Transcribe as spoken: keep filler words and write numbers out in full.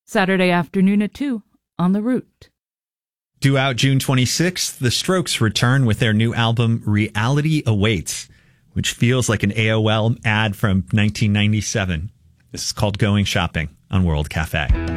Saturday afternoon at two on The Root. Due out June twenty-sixth, The Strokes return with their new album, Reality Awaits, which feels like an A O L ad from nineteen ninety-seven. This is called Going Shopping on World Cafe.